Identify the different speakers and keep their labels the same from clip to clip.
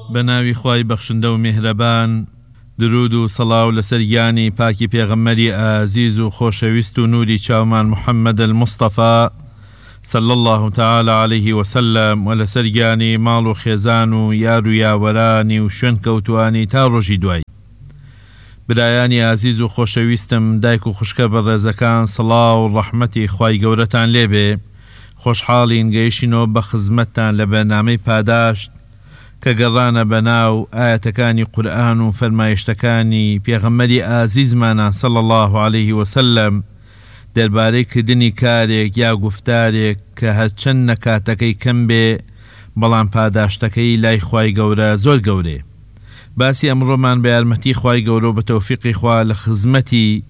Speaker 1: بناوی خوای بەخشندە و میهرەبان، درود و سەڵاو لەسەر گیانی پاکی پێغەمبەری ئازیز و خۆشەویست و نوری چاومان محەممەد المستەفا صلى الله تعالى عليه وسلم و لەسەر گیانی ماڵ و خێزان و یار و یاوەرانی و شوێن کەوتوانی تا ڕۆژی دوای. برایانی ئازیز و خۆشەویستم، دایک و خوشکە بە ڕێزەکان، سڵاو و ڕەحمەتی خوای گەورەتان لێبێ. خۆشحاڵین گەیشتینەوە بە خزمەتتان لە بەرنامەی پاداشت کە گەڕانە بەناو ئایەتەکانی قورئان و فەرمایشتەکانی پێغەمبەری ئازیزمانە صلی الله عليه وسلم دەربارەی کردنی کارێک یا گفتارێک کە هەرچەند نەکاتەکەی کەم بێ بەڵام پاداشتەکەی لای خوای گەورە زۆر گەورەیە. باسی ئەمڕۆمان بە یارمەتی خوای گەورە بە تەوفیقی خوا لە خزمەتی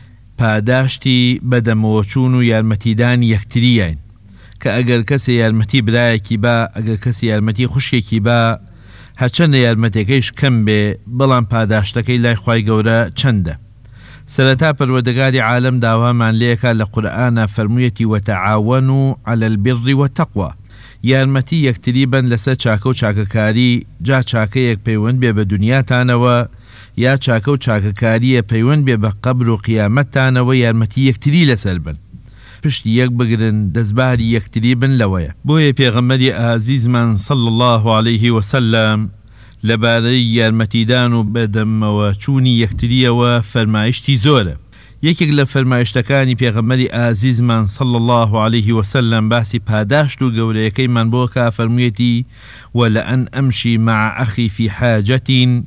Speaker 1: پاداشتی بەدەمەوەچوون و یارمەتیدان یەکتریین کە ئەگەر کەسێ یارمەتی برایەکی با، ئەگەر کەسی یارمەتی خوشکێکی با، هەرچەندە یارمەتەکەیش کەم بێ بەڵام پاداشتەکەی لای خوای گەورە چەندە. سەرەتا پەروەردگاری عالم داوامان لێکا لە قورئانە فەرموویەتی وتەعاونوا على البر والتقوى، یارمەتی یەکتری بن لەسەر چاکە و چاکەکاری، جا چاکەیەک پەیوەند بێ بە دنیاتانەوە یا چاکە و چاکەکاریە پەیوەند بێ بە قەبر و قیامەتتانەوە، یارمەتی یەکتری لەسەر بن، پشتی یەک بگرن، دەستباری یەکتری بن لەوەیە. بۆیە پێغەمبەری ئازیزمان صلی الله عليه وسلم لەبارەی یارمەتیدان و بەدەمەوە چوونی یەکتریەوە فەرمایشتی زۆرە. یەکێک لە فەرمایشتەکانی پێغەمبەری ئازیزمان صلی الله عليه وسلم باسی پاداشت و گەورەیەکەیمان بۆ کا، فەرموویەتی ولأن أمشي مع أخي في حاجة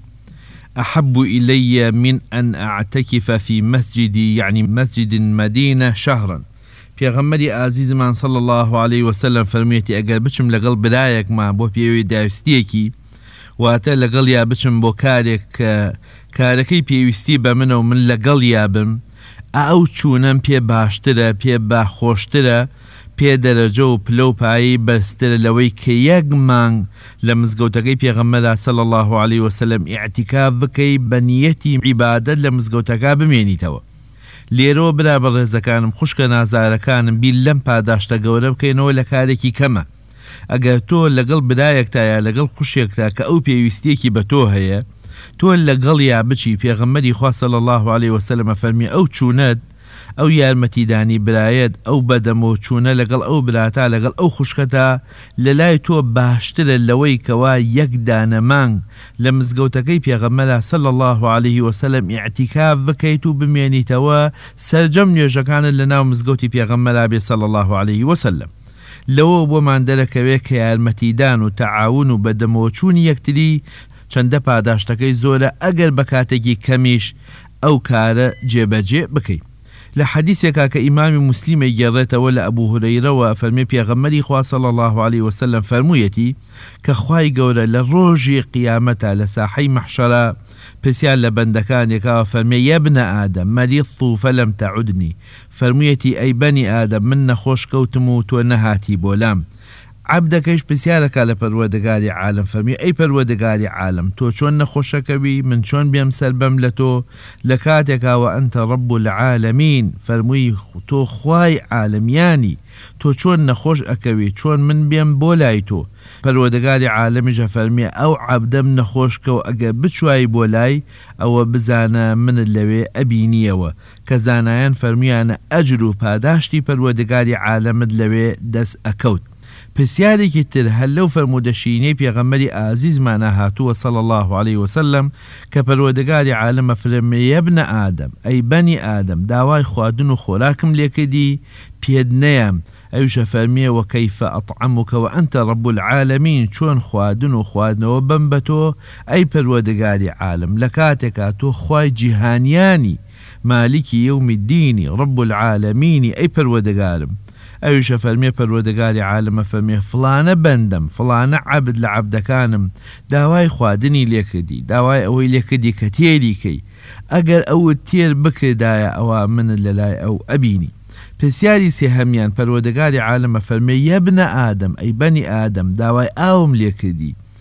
Speaker 1: أحب إلي من أن أعتكف في مسجدي، يعني مسجد مدينة شهرا. پێغەمبەری ئازیزمان صلی الله عليه وسلم فەرموویەتی ئەگەر بچم لەگەڵ برایەکمان بۆ پێوی داویستیەکی، واتە لەگەڵ یا بچم بۆ کارێک کە کارەکەی پێویستی بە منە و من لەگەڵ یابم، ئەو چوونەم پێ باشترە، پێ باخۆشترە، پێ دەرەجە و پلە و پایی بەرزترە لەوەی کە یەک مانگ لە مزگەوتەکەی پێغەمبەر صلی الله عليه وسلم ئیعتیکاف بکەی بە نیەتی عیبادەت لە مزگەوتەکە بمێنیتەوە. لێرەوە برا بە ڕێزەکانم، خوشکە نازارەکانم، بیر لەم پاداشتە گەورە بکەینەوە لە کارێکی کەمە. ئەگەر تۆ لەگەڵ برایەکتا یا لەگەڵ خوشێکتا کە ئەو پێویستیەکی بە تۆ هەیە، تۆ لەگەڵ یا بچی، پێغەمبەری خوا صلی الله عليه وسلم فەرمی ئەو چوونەت، ئەو یارمەتیدانی برایەت، ئەو بەدەمەوە چوونە لەگەڵ ئەو براتا، لەگەڵ ئەو خوشکەتا لە لای تۆ باشترە لەوەی کەوا یەک دانە مانگ لە مزگەوتەکەی پێغەمبەر صلی الله عليه وسلم ئیعتیکاف بکەیت و بمێنیتەوە سەرجەم نوێژەکانت لە ناو مزگەوتی پێغەمبەر بێ صلی الله عليه وسلم. لەوە بۆمان دەرەکەوێت کە یارمەتیدان و تەعاون و بەدەمەوەچوونی یەکتری چەندە پاداشتەکەی زۆرە ئەگەر بە کاتێکی کەمیش ئەو کارە جێبەجێ بکەیت. لە حەدیثێکا کە ئیمامی موسلیمە گێڕێتەوە لە ئەبوو هورەیرەوە فەرمێ پێغەمبەری خوا صلی الله عليه وسلم فەرموویەتی کە خوای گەورە لە ڕۆژی قیامەتە لە ساحەی مەحشەرە پرسیار لە بەندەکانێکەوە فەرمێ یە ابنە ئادەم مەریضت فەلەم تەعودنی، فەرموویەتی ئەی بەنی ئادەم من نەخۆش کەوتم و تۆ نەهاتی بۆ لام. عەبدەکەیش پرسیارەکە لە پەروەردگاری عالم، فەرمی ئەی پەروەردگاری عالم تۆ چۆن نەخۆشەکەوی، من چۆن بێم سەربەم لە تۆ لە کاتێکاوە ئەنتە ڕەب العالەمین، فەرمووی تۆ خوای عالەمیانی، تۆ چۆن نەخۆش ئەکەوی، چۆن من بێم بۆ لای تۆ. پەروەردگاری عالەمیشە فەرمی ئەو عەبدەم نەخۆش کە و ئەگەر بچوایی بۆ لای ئەوە بزانە منت لەوێ ئەبینیەوە، کە زانایان فەرمیانە ئەجر و پاداشتی پەروەردگاری عالەمت لەوێ دەست ئەکەوت. پرسیارێکی تر هەر لەو فەرموودەشینەی پێغەمبەری ئازیزمانە هاتووە صلی الله عليه وسلم کە پەروەردگاری عالەمە فەرمێ یە ابنە ئادەم ئەی بەنی ئادەم داوای خواردن و خۆراکم لێکردی پێت نەیام، ئەویشە فەرمیێ وەکەیفە ئەطعەموکە وەئەنتە ڕەب العالەمین، چۆن خواردن و خواردنەوە بم بە تۆ ئەی پەروەردگاری عالم لە کاتێکا تۆ خوای جیهانیانی مالیکی یەومی الدینی ڕەب العالەمینی ئەی پەروەردگارم. ئەویشە فەرمێ پەروەردگاری عالەمە فەرمێ فڵانە بەندەم فڵانە عەبد لە عەبدەکانم داوای خواردنی لێکردی، داوای ئەوەی لێکردی کە تێری کەی، ئەگەر ئەوت تێر بکردایە ئەوە منت لەلای ئەو ئەبینی. پرسیاری سێهەمیان پەروەردگاری عالەمە فەرمێ یە ابنە ئادەم ئەی بەنی ئادەم داوای ئاوم لێکردی،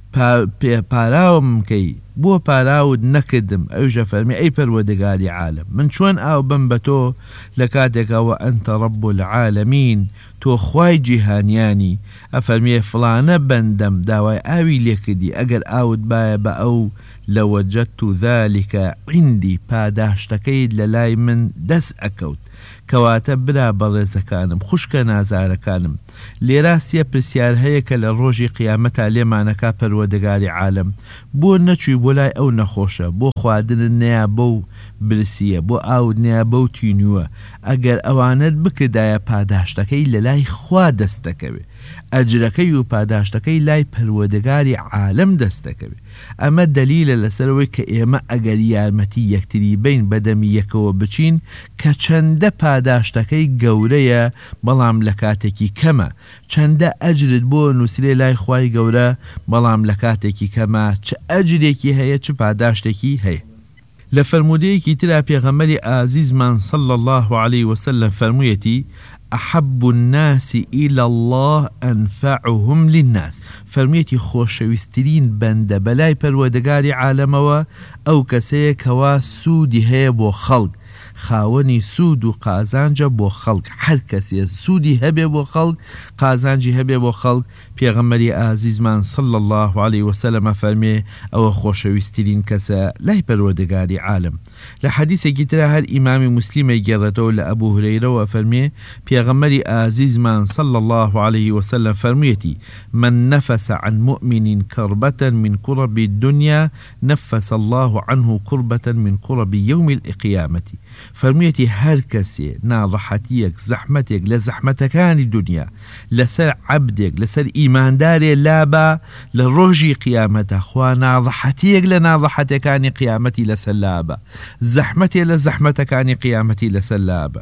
Speaker 1: پاراوم کەی بۆ پاراود نەکردم ئەوژە فەرمی ئەی پەروەردگاری عالم من چۆن ئاو بم بە تۆ لە کاتێکەوە ئەنتە ڕەب العالەمین تۆ خوای جیهانیانی ئەفەرمیێ فڵانە بەندەم داوای ئاوی لێکردی ئەگەر ئاوت باە بە ئەو لەوەجەدت ذلكە عندی پاداشتەکەیت لە لای من دەست ئەکەوت کەواتە برا بەڕێزەکانم خوشکە نازارەکانم لێراستیە پرسیار هەیە کە لە ڕۆژی قیامەتا لێمانەکە پەروەردگاری عالم بۆ نەچووی بۆ لای ئەو نەخۆشە بۆ خواردنت نەیە بەو برسیە بۆ ئاود نەیە بەو تینووە ئەگەر ئەوانت بکردایە پاداشتەکەی لە لای خوا دەستەکەوێ ئەجرەکەی و پاداشتەکەی لای پەروەردگاری عالم دەستەکەوێ ئەمە دلیلە لەسەرەوەی کە ئێمە ئەگەر یارمەتی یەکتری بین بەدەمی یەکەوە بچین کە چەندە پاداشتەکەی گەورەیە بەڵام لە کاتێکی کەمە چەندە ئەجرت بۆ نووسرێ لای خوای گەورە بەڵام لە کاتێکی کەمە چ ئەجرێکی هەیە چ پاداشتێکی هەیە لە فەرمودەیەکی ترا پێغەمبەری ئازیزمان صلی الله عليه وسلم فەرموویەتی أحب الناس إلى الله أنفعهم للناس فرميتي خوشويسترين بند بلاي پروردگاري عالموا أو كسي كوا سودي هي بو خلق خاوني سود و قازانجا بو خلق هر کسی سودی هبه بو خلق قازانجی هبه بو خلق پیغمبری عزیزمان صلی الله علیه وسلم فرمی او خوشویسترین کسا لای پروردگاری عالم لحدیث گیتره هر امام مسلم گرتو لأبو هريره و فرمی پیغمبری عزیزمان صلی الله علیه وسلم فرمیتی من نفس عن مؤمن كربة من كرب الدنيا نفس الله عنه كربة من كرب يوم القيامة فرميتي هر كسي ناضحتيك زحمتك لزحمتكان الدنيا لسر عبدك لسر إيمان داري لابا لروجي قيامته خوا ناضحتيك لناضحتكان قيامتي لسلابا زحمتي لزحمتكان قيامتي لسلابا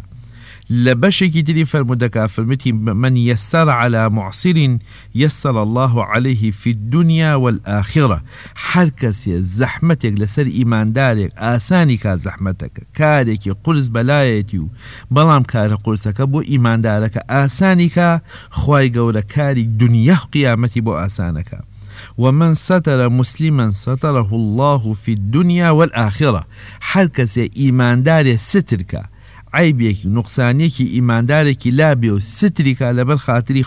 Speaker 1: لبشكي تري فرمودك فرمتي من يسر على معصر يسر الله عليه في الدنيا والآخرة حركس زحمتك لسر إيمان دارك آسانك زحمتك كارك قرز بلايتي بلام كار قرسك بو إيمان دارك آسانك خواي قول كاري دنيا قيامتي بو آسانك ومن ستر مسلما ستره الله في الدنيا والآخرة حركس إيمان دار سترك عیبێکی نقصانێکی ئیماندارێکی لابێ و ستریکە لەبەر خاتری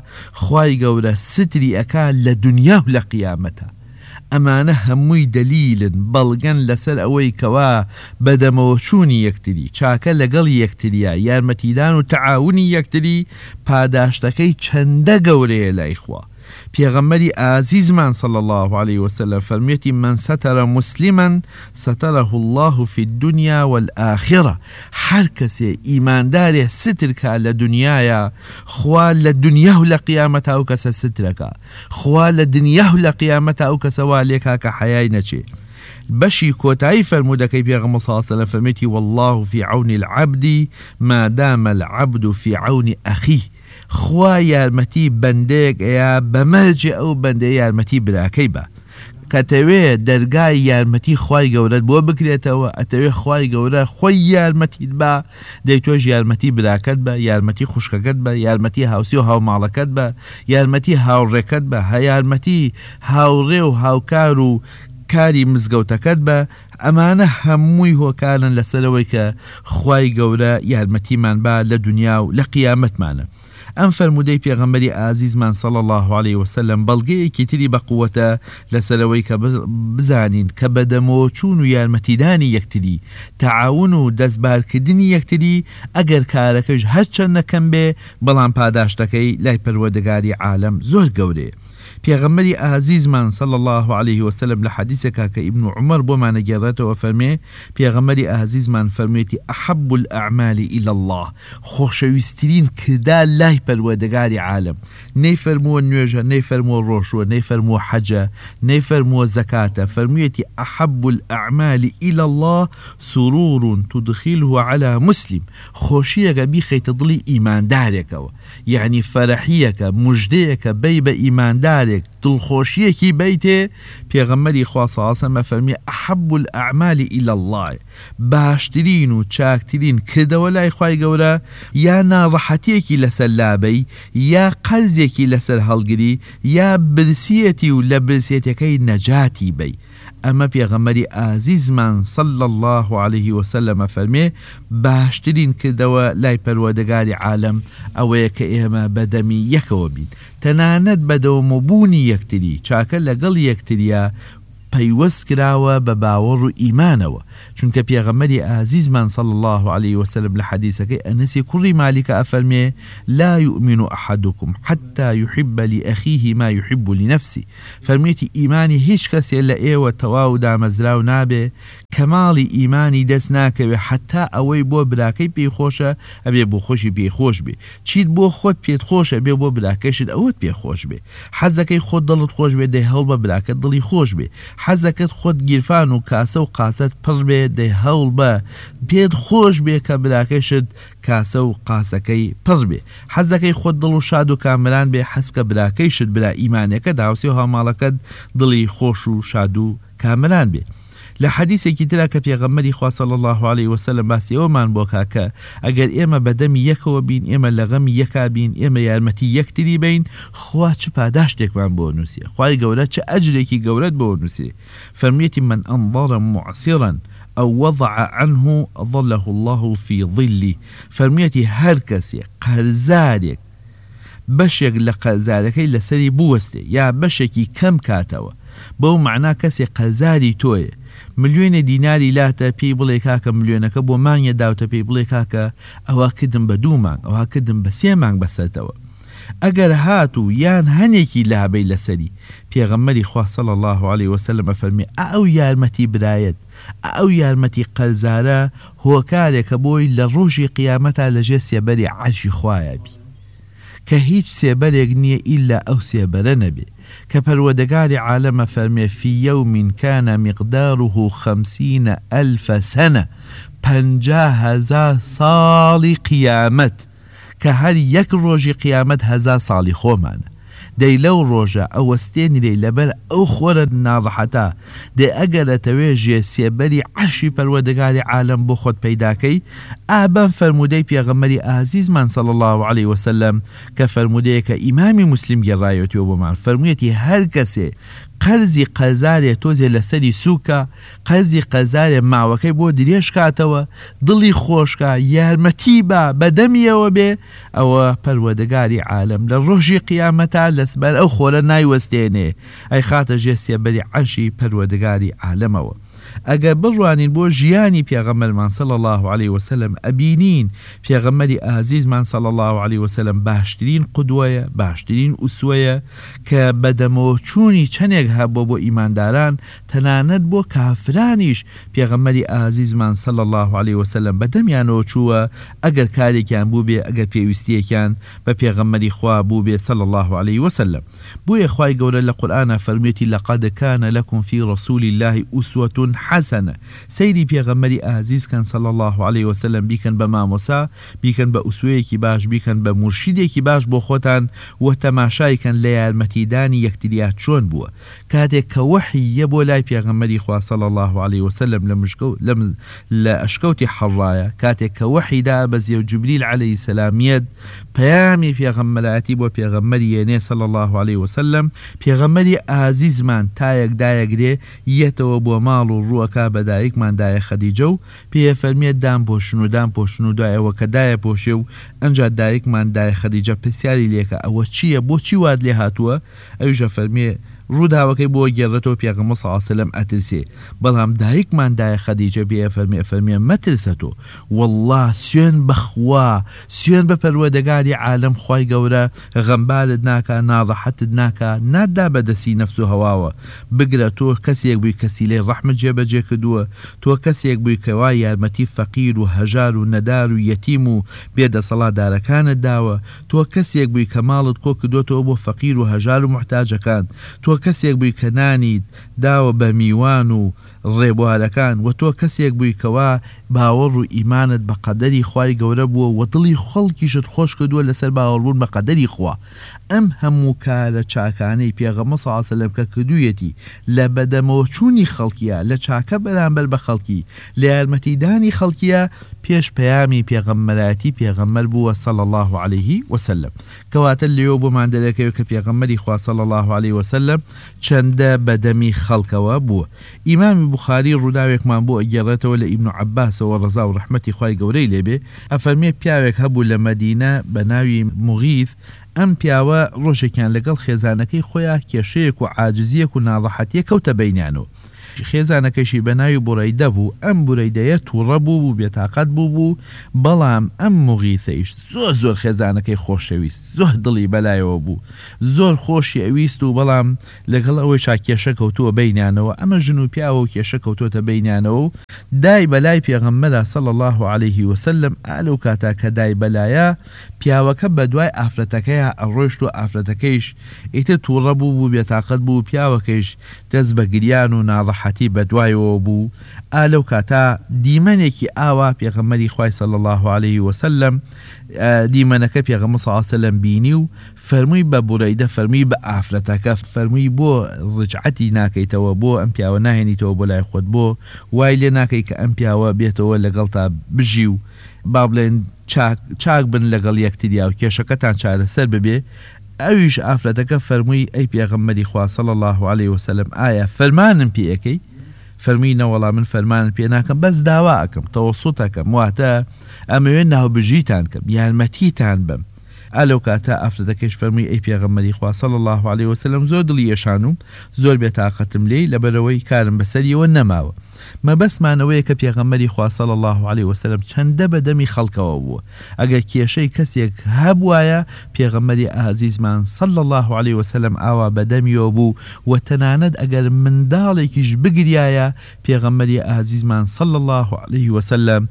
Speaker 1: خوای گەورە ستری ئەکا لە دنیا و لە قیامەتە ئەمانە هەمووی دەلیلن بەڵگەن لەسەر ئەوەی کەوا بەدەمەوە چوونی یەکتری چاکە لەگەڵ یەکتریە یارمەتیدان و تەعاونی یەکتری پاداشتەکەی چەندە گەورەیە لای خوا پیغمبری عزیزمان صلی الله علیه وسلم فرمیتی من ستر مسلما ستره الله في الدنيا والآخرة هر کسی ایماندار ستر که لدنیایا خوا لدنیا و لقیامت او کس ستر که خوا لدنیا و لقیامت او کس والیکا که حیای نچه بشي كوتاي فرمودكي بيغم صلى الله عليه وسلم فرميتي والله في عون العبد ما دام العبد في عون أخيه خوا یارمەتی بەندێک ئەیە بەمەرجێ ئەو بەندەی یارمەتی براکەی بە کەتەوێ دەرگای یارمەتی خوای گەورەت بۆ بکرێتەوە ئەتەوێ خوای گەورە خۆی یارمەتیت بە دەیتۆش یارمەتی براکەت بە یارمەتی خوشکەکەت بە یارمەتی هاوسی و هاوماڵەکەت بە یارمەتی هاوڕێکەت بە یارمەتی هاوڕێ و هاوکار و کاری مزگەوتەکەت بە ئەمانە هەمووی هۆکارن لەسەرەوەی کە خوای گەورە یارمەتیمان بە لە دنیا و لە قیامەتمانە ئەم فەرمودەی پێغەمبەری ئازیزمان صلی الله عليه وسلم بەڵگەیەکی تری بە قووەتە لەسەرەوەی کە بزانین کە بەدەمەوە چوون و یارمەتیدانی یەکتری تەعاون و دەستبارکردنی یەکتری ئەگەر کارەکەش هەرچەند نەکەم بێ بەڵام پاداشتەکەی لای پەروەردگاری عالم زۆر گەورەیە پیغمبری عزیزمان صلی الله علیه وسلم لحدیثك که ابن عمر بما نجرته وفرمي پیغمبری عزیزمان فرميتي أحب الأعمال إلى الله خوشويسترين كدا الله پروردگار عالم نيفرمو نيوجه نيفرمو روشو نيفرمو حجه نيفرمو زكاة فرميتي أحب الأعمال إلى الله سرور تدخله على مسلم خوشيك بيخي تضلي إيمان دارك يعني فرحيك مجديك بيب إيمان دارك پرسیارێک دڵخۆشیەکی بیتێ پێغەمبەری خوا صلی الله علیه و سلم فەرمی ئەحەب الأعمال إلى الله باشترین و چاکترین کردەوە لای خوای گەورە یا ناڕەحەتیەکی لەسەر لابەی یا قەرزێکی لەسەر هەڵگری یا برسیەتی و لە برسیەتەکەی نەجاتی بی ئەمە پێغەمبەری ئازیزمان صلی الله عليه وسلم فەرمێ باشترین کردەوە لای پەروەردگاری عالم ئەوەیە کە ئێمە بەدەمی یەکەوە بین تەنانەت بەدەوامەبوونی یەکتری چاکە لەگەڵ یەکتریە پەیوەست کراوە بە باوەڕ و ئیمانەوە چونکە پێغەمبەری ئازیزمان صلی الله عليه وسلم لە حەدیثەکەی ئەنەسی کوڕی مالیکە ئەفەرمێ لا يؤمن أحدكم حتى يحب لأخيه ما يحب لنفسه فەرمێتی ئیمانی هیچ کەسێ لە ئێوە تەواو دامەزراو نابێ کەماڵی ئیمانی دەست ناکەوێ حتا ئەوەی بۆ براکەی پێیخۆشە ئەبێ بۆ خۆشی پێیخۆش بێ چیت بۆ خۆت پێت خۆشە بێ بۆ براکەشت ئەوت پێخۆش بێ حەزەکەی خۆت دڵت خۆش بێ دەی هەوڵ بە براکەت دڵی خۆش بێ حەزەکەت خۆت گیرفان و کاسە و قاسەت پڕ بێ دەی هەوڵ بە پێت خۆش بێ کە براکەشت کاسە و قاسەکەی پڕ بێ حەزەکەی خۆت دڵ و شاد و کامران بێ حەزکە براکەیشت برا ئیمانەکە داوسی و هەماڵەکەت دڵی خۆش و شاد و کامران بێ لە حەدیثێکی ترا کە پێغەمبەری خوا صلی الله عليه وسلم باسی ئەومان بۆ کاکە ئەگەر ئێمە بەدەمی یەکەوە بین ئێمە لە غەمی یەکا بین ئێمە یارمەتی یەکتری بین خوا چ پاداشتێکمان بۆ نووسێ خوای گەورە چ ئەجرێکی گەورەت بۆ نووسێ فەرمێتی من أنظر معسرا أو وضع عنه ظله الله في ظله فەرمێتی هەر کەسێک قەرزارێک بەشێک لە قەرزارەکەی لەسەری بوەستێ یا بەشێکی کەم کاتەوە بەو معنا کەسێک قەرزاری تۆیە ملیۆنە دیناری لاتە پێی بڵێ کاکە ملیۆنەکە بۆ مانگە داوتە پێی بڵێ کاکە ئەوە کردم بە 2 مانگ ئەوە کردم بە 3 مانگ بەسەرتەوە ئەگەر هاتوو یان هەنێکی لابەی لەسەری پێغەمبەری خوا صلی الله عليه وسلم فەرمی ئەو یارمەتی برایەت ئەو یارمەتی قەرزارە هۆکارێکە بۆی لە ڕۆژی قیامەتا لەژێر سێبەری عەرشی خوایە بی کە هیچ سێبەرێک نییە ئیلا ئەو سێبەرە نەبێ کە پەروەردگاری عالەمە فەرمێ في يوم كان مقداره 50,000 سنة 50,000 ساڵی قیامەت کە هەر یەک ڕۆژی قیامەت 1000 ساڵی خۆمانە دەی لەو ڕۆژە ئەوەستێنی دەی لەبەر ئەو خۆرە ناڕەحەتە دەی ئەگەرەتەوێ ژێ سێبەری عەرشی پەروەردگاری عالەم بۆ خۆت پەیداکەی ئابەن فەرمودەی پێغەمبەری ئازیزمان صلی الله عليه وسلم کە فەرمودەیەکە ئیمامی موسلیم گێڕایەتەوە بۆمان فەرموویەتی هەر کەسێ قەرزی قەرزارێ تۆزێ لەسەری سووکە قەرزی قەرزارێ ماوەکەی بۆ درێژ کاتەوە دڵی خۆشکە یارمەتی بە بەدەمیەوە بێ ئەوە پەروەردگاری عالەم لە ڕۆژی قیامەتا لەسبەر ئەو خۆرە نایوەستێنێ ئەی خاتە ژێر سێبەری عەرشی پەروەردگاری عالەمەوە ئەگەر بڕوانین بۆ ژیانی پێغەمبەرمان صلی الله عليه وسلم ئەبینین پێغەمبەری ئازیزمان صلی الله عليه وسلم باشترین قودوەیە باشترین ئوسوەیە کە بەدەمەوە چوونی چەندێک هەبوو بۆ ئیمانداران تەنانەت بۆ کافرانیش پێغەمبەری ئازیزمان صلی الله عليه وسلم بەدەمیانەوە چووە ئەگەر کارێکیان بوو بێ ئەگەر پێویستیەکیان بە پێغەمبەری خوا بوو بێ صلی الله عليه وسلم بۆیە خوای گەورە لە قورئانە فەرمێتی لەقەد کان لەکم فی رسول الله ئوسوة حسنة سەیری پێغەمبەری ئازیز کەن صلی الله عليه وسلم بیکەن بە مامۆسا بیکەن بە ئوسوەیەکی باش بیکەن بە مرشیدێکی باش بۆ خۆتان و تەماشایکەن لە یارمەتیدانی یەکتریات چۆن بووە کاتێک کە وحیە بۆ لای پێغەمبەری خوا صلی الله عليه وسلم لە ئەشکەوتی حەڕایە کاتێک کە وحیدا بە زێو جوبریل عليه سلامیەت پەیامی پێغەمبەراتی بۆ پێغەمبەری یێنێ صلی الله عليه وسلم پێغەمبەری ئازیزمان تایەک دایەگرێ یەتەوە بۆ ماڵ و ڕووەکە بە دایکمان دایە خەدیجە و پێ فەرمێت دام پۆشن و دوایەوە کە دایە پۆشێ و ئەنجا دایکمان دایە خەدیجە پرسیاری لێکە ئەوە چییە بۆچی وات لێ هاتووە ئەویشە فەرمێ ڕووداوەکەی بۆ گێڕێتەوە پێغەمبەر صلی الله عليه وسلم ئەترسێ بەڵام دایکمان دایە خەدیجە بێ فەرمێ مەترسە تۆ والله سوێن بەخوا سوێن بە پەروەردگاری عالەم خوای گەورە غەمبارت ناکە ناڕەحەتت ناکە نادا بەدەستی نەفس و هەواوە بگرە تۆ کەسێک بووی کەسی لێ ڕەحمت جێبەجێ کردووە تۆ کەسێک بووی کەوا یارمەتی فەقیر و هەژار و نەدار و یەتیم و بێدەسەڵاتدارەکانت داوە تۆ کەسێک بووی کە ماڵت کۆ کردوتەوە بۆ فەقیر و هەژار و محتاجەکان تۆ
Speaker 2: کەسێک بووی کە نانیت داوە بە میوان و ڕێبوارەکان و تۆ کەسێک بووی کەوا باوەڕ و ئیمانت بە قەدەری خوای گەورە بووە و دڵی خەڵکیشت خۆش کردووە لەسەر باوەڕبوون بە قەدەری خوا. ئەم هەموو کارە چاکانەی پێغەمبەر صلی الله علیه وسلم کە کردوویەتی لە بەدەمەوە چوونی خەڵکیە، لە چاکە بەرامبەر بە خەڵکی، لە یارمەتیدانی خەڵکیە، پێش پەیامی پێغەمبەراتی پێغەمبەر بووە صلی الله عليه وسلم. کەواتە لێوە بۆمان دەرەکەوێت کە پێغەمبەری خوا صلی الله عليه وسلم چەندە بەدەمی خەڵکەوە بووە. ئیمامی بوخاری ڕووداوێکمان بۆ ئەگەڕێتەوە لە ئیبن عەباسەوە ڕەزا و ڕەحمەتی خوای گەورەی لێبێ، ئەفەرمێ پیاوێک هەبوو لە مەدینە بە ناوی مغیث. ئەم پیاوە ڕۆژێکیان لەگەڵ خێزانەکەی خۆیان کێشەیەک و عاجزیەک و ناڕەحەتیە کەوتە بەینیانەوە. خێزانەکەشی بە ناوی بورەیدە بوو. ئەم بورەیدەیە تووڕە بوو بێتاقەت بوو بەڵام ئەم مغیثەیش زۆر خێزانەکەی خۆشەویست، زۆر دڵی بەلایەوە بوو، زۆر خۆشی ئەویست و بەڵام لەگەڵ ئەوەی کێشە کەوتووە بەینیانەوە. ئەمە ژن و پیاوە و کێشە کەوتوتە بەینیانەوە و دای بەلای پێغەمبەر صلی الله عليه وسلم. ئالو کاتا کە دای بەلایە پیاوەکە بە دوای ئافرەتەکەیە ئەڕۆیشت و ئافرەتەکەیش ئیتر تووڕە بوو بێتاقەت بوو، پیاوەکەیش دەست بە گریان و ناڕەحەتی بە دوایەوە بوو. ئالەو کاتا دیمەنێکی ئاوا پێغەمبەری خوای صلی الله عليه وسلم دیمەنەکە پێغەمبەر صلی الله عليه وسلم بینی و فەرمووی بە بورەیدە، فەرمووی بە ئافرەتەکە، فەرمووی بۆ ڕجعەتی ناکەیتەوە، بۆ ئەم پیاوە ناهێنیتەوە بۆ لای خۆت، بۆ وای لێ ناکەی کە ئەم پیاوە بێتەوە لەگەڵ تا بژی و با بڵێن چاک بن لەگەڵ یەکتریا و کێشەکەتان چارەسەر ببێ. ئەویش ئافرەتەکە فەرمووی ئەی پێغەمبەری خوا صلی الله عليه وسلم ئایا فەرمانم پێ ئەەکەی؟ فەرمووی نەوەڵا من فەرمانم پێ ناکەم، بەس داوا ئەکەم، تەوەسوت ئەکەم، واتە ئەمەوێت ناوبژیتان کەم، یارمەتیتان بم. ئالەو کاتە ئافرەتەکەش فەرمووی ئەی پێغەمبەری خوا صلی الله عليه وسلم زۆر دڵی ئێشانوم، زۆر بێتاقەتم لێی لەبەرەوەی کارم بەسەریەوە نەماوە. مەبەسمانەوەیە کە پێغەمبەری خوا صلی الله عليه وسلم چەندە بەدەمی خەڵکەوە بووە. ئەگەر کێشەی کەسێک هەبوایە پێغەمبەری ئازیزمان صلی الله عليه وسلم ئاوا بەدەمیەوە بوو و تەنانەت ئەگەر منداڵێکیش بگریایە پێغەمبەری ئازیزمان صلی الله عليه وسلم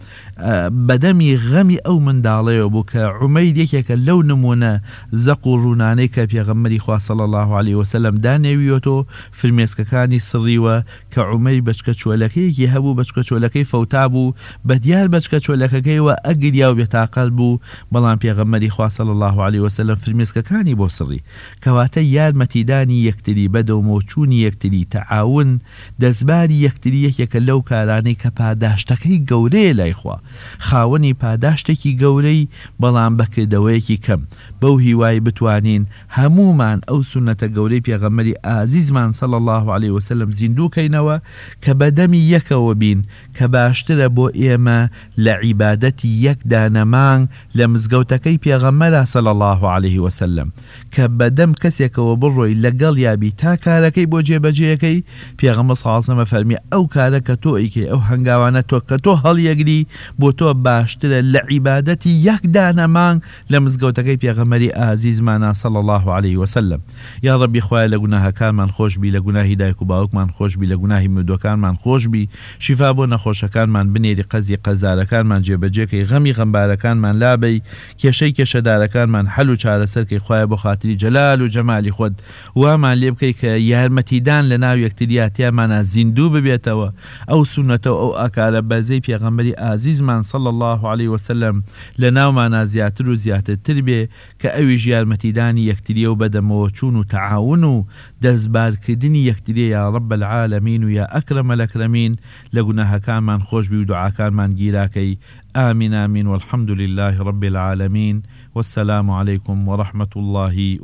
Speaker 2: بەدەمی غەمی ئەو منداڵەیە بوو کە عومەیر یەکێکە لەو نمونە زەق و ڕوونانەی کە پێغەمبەری خوا صلی الله عليه وسلم دانێویەوە فرمێسکەکانی سڕیوە کە عومەیر بەچکە چۆلەکەیەکی هەبوو، بەچکە چۆلەکەی فەوتا بوو، بەدیار بەچکە چۆلەکەکەیەوە ئەگریا و بێتاقەت بوو، بەڵام پێغەمبەری خوا صلی الله عليه وسلم فرمێسکەکانی بۆ سڕی. کەواتە یارمەتیدانی یەکتری، بەدەومەوە چوونی یەکتری، تەعاون، دەستباری یەکتری یەکێکە لەو کارانەی کە پاداشتەکەی گەورەیە لای خوا، خاوەنی پاداشتێکی گەورەی بەڵام بەکردەوەیەکی کەم. بەو هیوای بتوانین هەمومان ئەو سونەتە گەورەی پێغەمبەری ئازیزمان صلی الله عليه وسلم زیندووکەینەوە کە بەدەمی یەکەوە بین، کە باشترە بۆ ئێمە لە عیبادەتی یەکدا نەمانگ لە مزگەوتەکەی پێغەمبەر صلی الله عليه وسلم، کە بەدەم کەسێکەوە بڕۆی لەگەڵ یابی تا کارەکەی بۆ جێبەجێەکەی. پێغەمبەر صلی الله عليه وسلم فەرمی ئەو کارە کە تۆ ئەیکەی، ئەو هەنگاوانە تۆ کە تۆ هەڵیەگری بۆ تۆ باشترە لە عیبادەتی یەکدا نەمانگ لە مزگەوتەکەی پێغەمبەری ئازیزمانە صلی الله عليه وسلم. یا ڕەبی خوایە لە گوناهەکانمان خۆشبی، لە گوناهی دایک و باوکمان خۆشبی، لە گوناهی مردوەکانمان خۆشبی، شیفا بۆ نەخۆشەکانمان بنێری، قەزی قەزارەکانمان جێبەجێکەی، غەمی غەمبارەکانمان لابەی، کێشەی کێشەدارەکانمان حەل و چارەسەرکەی. خوایە بۆ خاتری جەلال و جەمالی خۆت وامان لێ بکەی کە یارمەتیدان لە ناو یەکتریاتیامانە زیندوو ببێتەوە، ئەو سونەتە و ئەو ئاکارە بەزەی پێغەمبەری ئازیزمان صلی الله عليه وسلم لە ناومانە زیاتر و زیاترتر بێ، کە ئەویش یارمەتیدانی یەکتریە و بەدەمەوە چوون و تەعاون و دەستبارکردنی یەکتریە یا رب العالمین و یا ئەکرەم الأکرەمین. لە گوناهەکانمان خۆشبی و دوعاکانمان گیراکەی. آمین آمین والحمد لله رب العالمين والسلام عليكم ورحمة الله